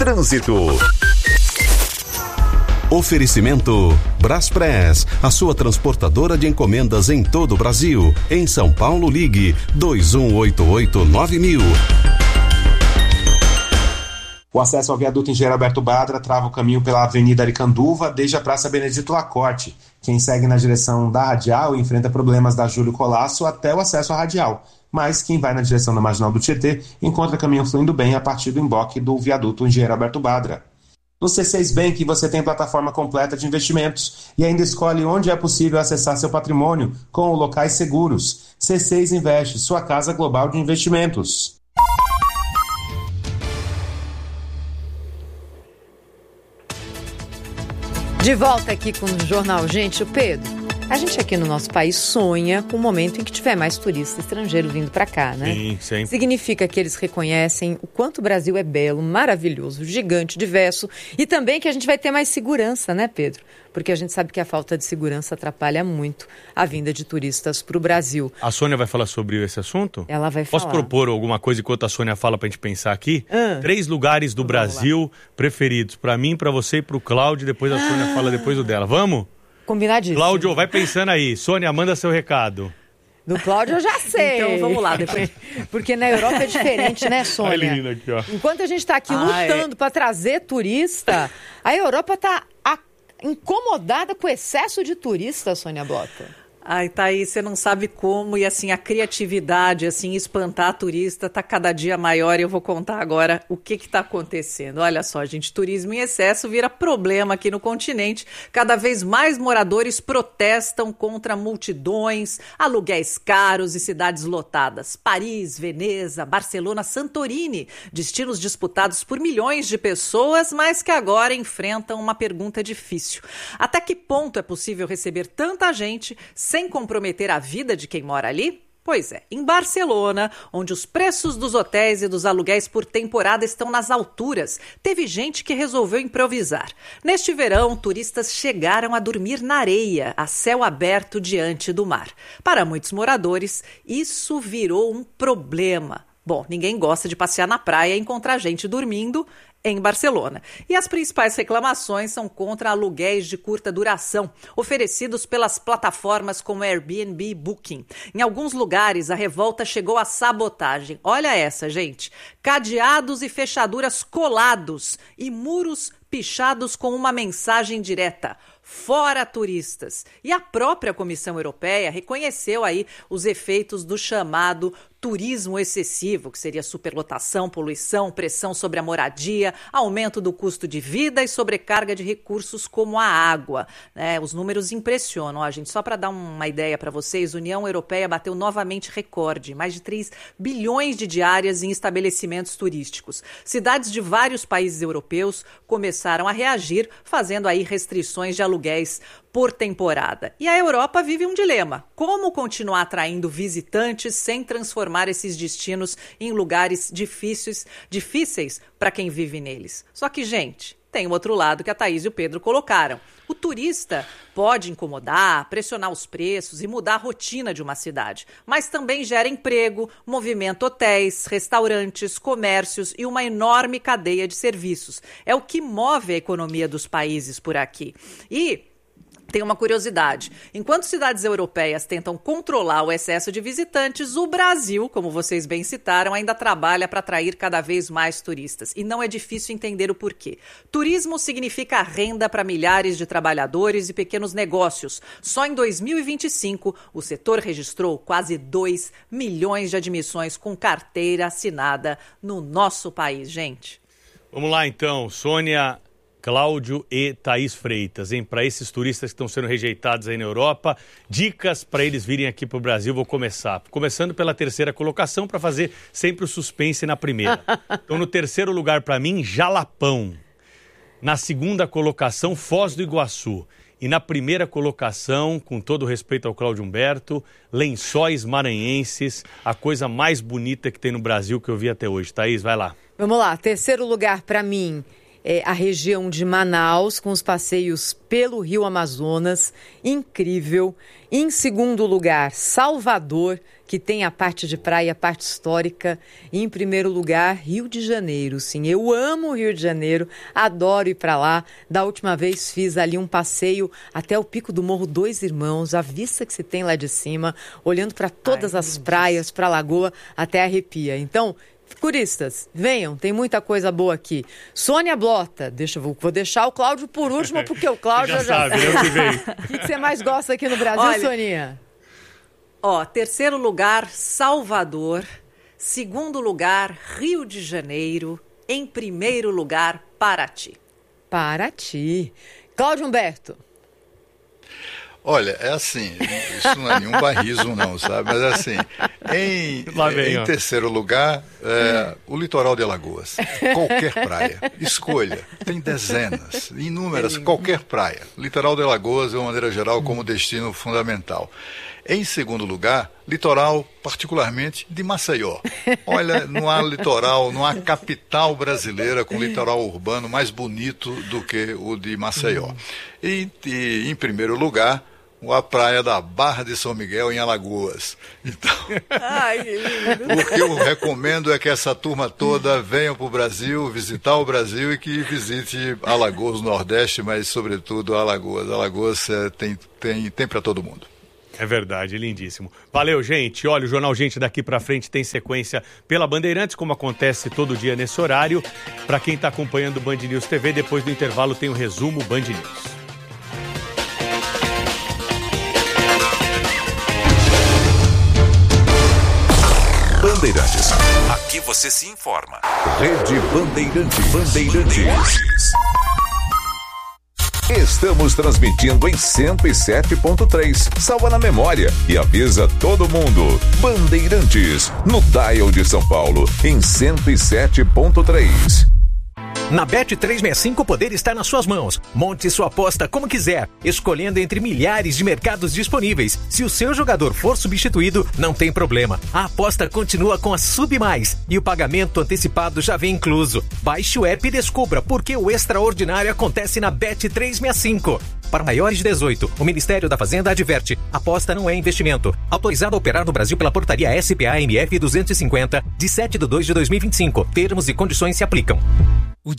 Trânsito. Oferecimento Braspress, a sua transportadora de encomendas em todo o Brasil. Em São Paulo, ligue 2188-9000. O acesso ao viaduto Engenheiro Alberto Badra trava o caminho pela Avenida Aricanduva desde a Praça Benedito Lacorte. Quem segue na direção da Radial enfrenta problemas da Júlio Colasso até o acesso à Radial. Mas quem vai na direção da Marginal do Tietê encontra caminho fluindo bem a partir do emboque do viaduto Engenheiro Alberto Badra. No C6 Bank você tem plataforma completa de investimentos e ainda escolhe onde é possível acessar seu patrimônio com locais seguros. C6 Investe, sua casa global de investimentos. De volta aqui com o Jornal. Gente, o Pedro, a gente aqui no nosso país sonha com o momento em que tiver mais turista estrangeiro vindo para cá, né? Sim, sempre. Significa que eles reconhecem o quanto o Brasil é belo, maravilhoso, gigante, diverso e também que a gente vai ter mais segurança, né, Pedro? Porque a gente sabe que a falta de segurança atrapalha muito a vinda de turistas para o Brasil. A Sônia vai falar sobre esse assunto? Ela vai falar. Posso propor alguma coisa enquanto a Sônia fala pra gente pensar aqui? 3 lugares do Brasil preferidos. Pra mim, pra você e pro Cláudio. Depois a Sônia fala depois o dela. Vamos? Combinadíssimo. Cláudio, vai pensando aí. Sônia, manda seu recado. Do Cláudio eu já sei. Então vamos lá. Depois. Porque na Europa é diferente, né, Sônia? Olha aqui, ó. Enquanto a gente está aqui lutando para trazer turista, a Europa está incomodada com o excesso de turistas, Sônia Blota. Ai, Thaís, você não sabe como, e assim, a criatividade, assim, espantar turista tá cada dia maior, e eu vou contar agora o que tá acontecendo. Olha só, gente, turismo em excesso vira problema aqui no continente, cada vez mais moradores protestam contra multidões, aluguéis caros e cidades lotadas. Paris, Veneza, Barcelona, Santorini, destinos disputados por milhões de pessoas, mas que agora enfrentam uma pergunta difícil. Até que ponto é possível receber tanta gente sem comprometer a vida de quem mora ali? Pois é, em Barcelona, onde os preços dos hotéis e dos aluguéis por temporada estão nas alturas, teve gente que resolveu improvisar. Neste verão, turistas chegaram a dormir na areia, a céu aberto diante do mar. Para muitos moradores, isso virou um problema. Bom, ninguém gosta de passear na praia e encontrar gente dormindo em Barcelona. E as principais reclamações são contra aluguéis de curta duração, oferecidos pelas plataformas como Airbnb e Booking. Em alguns lugares, a revolta chegou à sabotagem. Olha essa, gente. Cadeados e fechaduras colados e muros pichados com uma mensagem direta: fora turistas. E a própria Comissão Europeia reconheceu aí os efeitos do chamado turismo excessivo, que seria superlotação, poluição, pressão sobre a moradia, aumento do custo de vida e sobrecarga de recursos como a água. Os números impressionam. Ó, gente, só para dar uma ideia para vocês, a União Europeia bateu novamente recorde, mais de 3 bilhões de diárias em estabelecimentos turísticos. Cidades de vários países europeus começaram a reagir, fazendo aí restrições de aluguéis por temporada. E a Europa vive um dilema: como continuar atraindo visitantes sem transformar esses destinos em lugares difíceis para quem vive neles? Só que, gente, tem o outro lado que a Thaís e o Pedro colocaram. O turista pode incomodar, pressionar os preços e mudar a rotina de uma cidade, mas também gera emprego, movimenta hotéis, restaurantes, comércios e uma enorme cadeia de serviços. É o que move a economia dos países por aqui. E tem uma curiosidade: enquanto cidades europeias tentam controlar o excesso de visitantes, o Brasil, como vocês bem citaram, ainda trabalha para atrair cada vez mais turistas. E não é difícil entender o porquê. Turismo significa renda para milhares de trabalhadores e pequenos negócios. Só em 2025, o setor registrou quase 2 milhões de admissões com carteira assinada no nosso país, gente. Vamos lá então, Sônia, Cláudio e Thaís Freitas, hein? Para esses turistas que estão sendo rejeitados aí na Europa, dicas para eles virem aqui para o Brasil. Vou começando pela terceira colocação, para fazer sempre o suspense na primeira. Então, no terceiro lugar para mim, Jalapão. Na segunda colocação, Foz do Iguaçu. E na primeira colocação, com todo o respeito ao Cláudio Humberto, Lençóis Maranhenses, a coisa mais bonita que tem no Brasil que eu vi até hoje. Thaís, vai lá. Vamos lá, terceiro lugar para mim, a região de Manaus, com os passeios pelo Rio Amazonas, incrível. Em segundo lugar, Salvador, que tem a parte de praia, a parte histórica. E em primeiro lugar, Rio de Janeiro. Sim, eu amo o Rio de Janeiro, adoro ir para lá. Da última vez fiz ali um passeio até o Pico do Morro Dois Irmãos, a vista que se tem lá de cima, olhando para todas as praias, para a lagoa, até arrepia. Então, turistas, venham, tem muita coisa boa aqui. Sônia Blota, vou deixar o Cláudio por último, porque o Cláudio já sabe. Eu que venho. O que você mais gosta aqui no Brasil, olha, Soninha? Terceiro lugar, Salvador. Segundo lugar, Rio de Janeiro. Em primeiro lugar, Paraty. Paraty. Cláudio Humberto. Olha, é assim, isso não é nenhum barrismo não, sabe? Mas é assim, em terceiro lugar, o litoral de Alagoas. Qualquer praia, escolha, tem dezenas, inúmeras, qualquer praia. Litoral de Alagoas, de uma maneira geral, como destino fundamental. Em segundo lugar, litoral, particularmente, de Maceió. Olha, não há litoral, não há capital brasileira com litoral urbano mais bonito do que o de Maceió. E em primeiro lugar, a praia da Barra de São Miguel, em Alagoas. Então, o que eu recomendo é que essa turma toda venha para o Brasil, visitar o Brasil e que visite Alagoas, Nordeste, mas sobretudo Alagoas. Alagoas tem para todo mundo. É verdade, lindíssimo. Valeu, gente. Olha, o Jornal Gente daqui pra frente tem sequência pela Bandeirantes, como acontece todo dia nesse horário. Para quem está acompanhando o Band News TV, depois do intervalo tem o resumo Band News. Bandeirantes. Aqui você se informa. Rede Bandeirantes. Estamos transmitindo em 107.3. Salva na memória e avisa todo mundo. Bandeirantes, no dial de São Paulo, em 107.3. Na Bet365 o poder está nas suas mãos. Monte sua aposta como quiser, escolhendo entre milhares de mercados disponíveis. Se o seu jogador for substituído, não tem problema. A aposta continua com a Sub Mais e o pagamento antecipado já vem incluso. Baixe o app e descubra por que o extraordinário acontece na Bet365. Para maiores de 18, o Ministério da Fazenda adverte: aposta não é investimento. Autorizado a operar no Brasil pela portaria SPA-MF 250, de 7/2/2025. Termos e condições se aplicam.